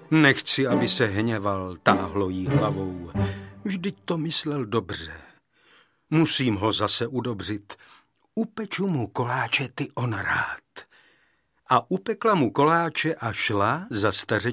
Nechci, aby se hněval, táhlo jí hlavou. Vždyť to myslel dobře. Musím ho zase udobřit. Upeču mu koláče, ty on rád. A upekla mu koláče a šla za stařečkem